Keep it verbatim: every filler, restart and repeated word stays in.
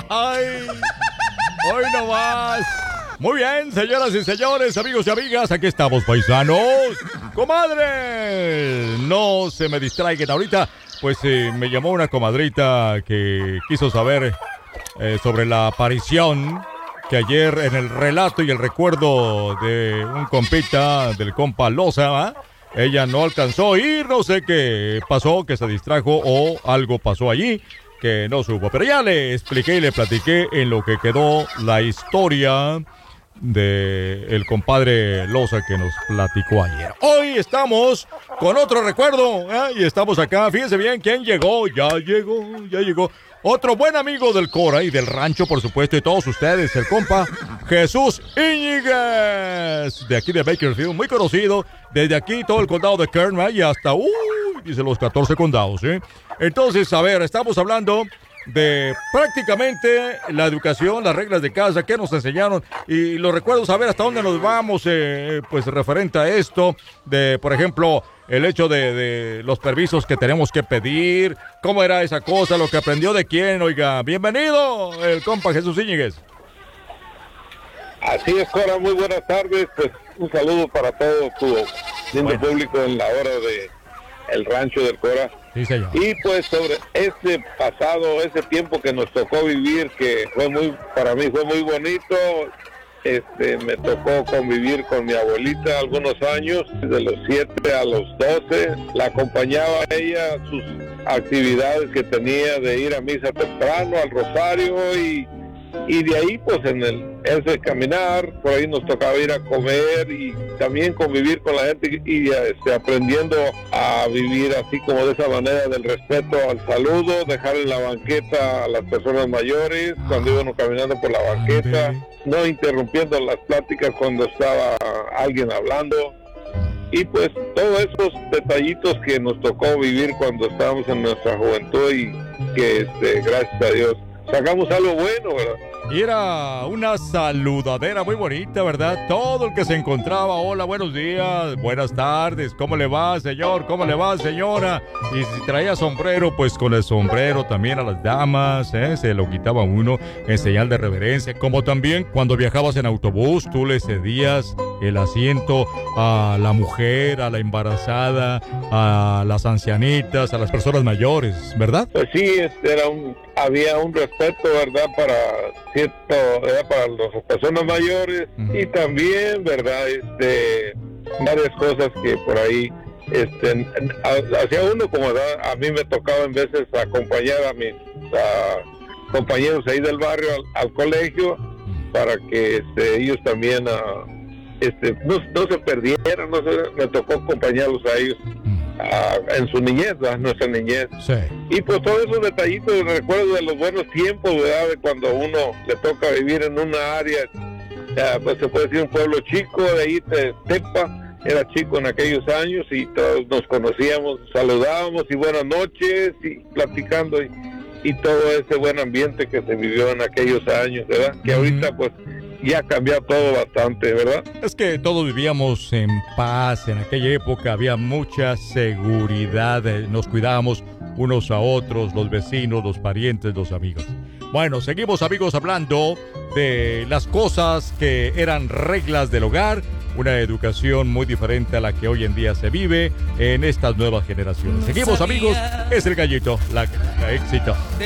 Ay, hoy no más. Muy bien, señoras y señores, amigos y amigas, aquí estamos, paisanos. Comadre, no se me distraigan ahorita, pues eh, me llamó una comadrita que quiso saber eh, sobre la aparición que ayer en el relato y el recuerdo de un compita, del compa Loza, ¿eh? Ella no alcanzó a ir, no sé qué pasó, que se distrajo o algo pasó allí que no supo. Pero ya le expliqué y le platiqué en lo que quedó la historia de el compadre Loza que nos platicó ayer. Hoy estamos con otro recuerdo, ¿eh? Y estamos acá, fíjense bien quién llegó, ya llegó, ya llegó. Otro buen amigo del Cora y del rancho, por supuesto, y todos ustedes, el compa Jesús Íñiguez, de aquí de Bakersfield, muy conocido, desde aquí todo el condado de Kern, ¿eh? Y hasta, uy, dice los catorce condados, ¿eh? Entonces, a ver, estamos hablando de prácticamente la educación, las reglas de casa, qué nos enseñaron y los recuerdos, a ver hasta dónde nos vamos, eh, pues referente a esto, de por ejemplo, el hecho de, de los permisos que tenemos que pedir, cómo era esa cosa, lo que aprendió de quién, oiga, bienvenido el compa Jesús Íñiguez. Así es, Cora, muy buenas tardes, pues un saludo para todo tu lindo bueno. público en la hora de el rancho del Cora. Sí, señor. Y pues sobre ese pasado, ese tiempo que nos tocó vivir, que fue muy, para mí fue muy bonito. Este, me tocó convivir con mi abuelita algunos años, de los siete a los doce. La acompañaba a ella, sus actividades que tenía de ir a misa temprano, al rosario y y de ahí pues en el ese caminar, por ahí nos tocaba ir a comer y también convivir con la gente y este, aprendiendo a vivir así como de esa manera del respeto al saludo, dejar en la banqueta a las personas mayores cuando íbamos caminando por la banqueta, no interrumpiendo las pláticas cuando estaba alguien hablando. Y pues todos esos detallitos que nos tocó vivir cuando estábamos en nuestra juventud y que este, gracias a Dios sacamos algo bueno, ¿verdad? Y era una saludadera muy bonita, ¿verdad? Todo el que se encontraba, hola, buenos días, buenas tardes, ¿cómo le va, señor? ¿Cómo le va, señora? Y si traía sombrero, pues con el sombrero también a las damas, ¿eh? Se lo quitaba uno en señal de reverencia. Como también cuando viajabas en autobús, tú le cedías el asiento a la mujer, a la embarazada, a las ancianitas, a las personas mayores, ¿verdad? Pues sí, este era un, había un respeto, ¿verdad? Para cierto, ¿verdad? Para las personas mayores uh-huh. Y también, ¿verdad? Este, varias cosas que por ahí, este, hacia uno como edad, a mí me tocaba en veces acompañar a mis a compañeros ahí del barrio al, al colegio uh-huh. Para que este, ellos también uh, este, no, no se perdieran, no se, me tocó acompañarlos a ellos. Uh, en su niñez, ¿verdad? Nuestra niñez. Sí. Y pues todos esos detallitos, recuerdo de los buenos tiempos, ¿verdad? De cuando uno le toca vivir en una área, uh, pues se puede decir un pueblo chico, de ahí te, Tepa, era chico en aquellos años y todos nos conocíamos, saludábamos y buenas noches y platicando y, y todo ese buen ambiente que se vivió en aquellos años, ¿verdad? Que ahorita pues ya ha cambiado todo bastante, ¿verdad? Es que todos vivíamos en paz, en aquella época había mucha seguridad, nos cuidábamos unos a otros, los vecinos, los parientes, los amigos. Bueno, seguimos amigos hablando de las cosas que eran reglas del hogar, una educación muy diferente a la que hoy en día se vive en estas nuevas generaciones. Seguimos amigos, es el Gallito, la, la éxito.